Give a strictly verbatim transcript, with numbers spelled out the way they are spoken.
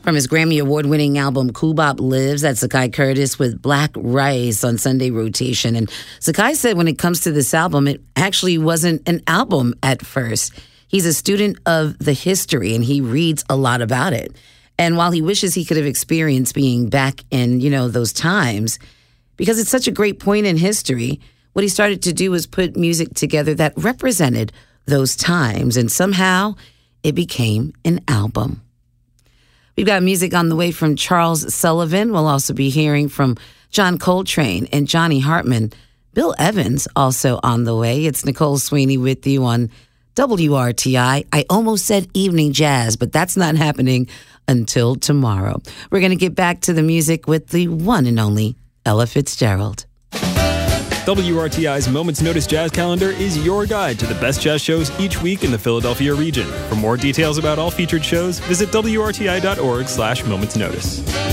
From his Grammy Award-winning album Kool Bop Lives, that's Zakai Curtis with Black Rice on Sunday rotation. And Zakai said when it comes to this album, it actually wasn't an album at first. He's a student of the history, and he reads a lot about it. And while he wishes he could have experienced being back in, you know, those times, because it's such a great point in history, what he started to do was put music together that represented those times, and somehow it became an album. We've got music on the way from Charles Sullivan. We'll also be hearing from John Coltrane and Johnny Hartman. Bill Evans also on the way. It's Nicole Sweeney with you on W R T I. I almost said evening jazz, but that's not happening until tomorrow. We're going to get back to the music with the one and only Ella Fitzgerald. W R T I's Moments Notice Jazz Calendar is your guide to the best jazz shows each week in the Philadelphia region. For more details about all featured shows, visit W R T I dot org slash Moments Notice.